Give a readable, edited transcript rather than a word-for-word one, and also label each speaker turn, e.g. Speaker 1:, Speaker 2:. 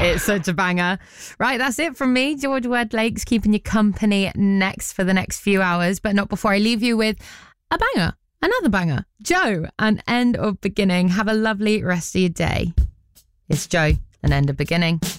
Speaker 1: It's such a banger. Right, that's it from me, George Wedlake's keeping you company next for the next few hours, but not before I leave you with a banger, another banger. Joe, An End of Beginning. Have a lovely rest of your day. It's Joe, An End of Beginning.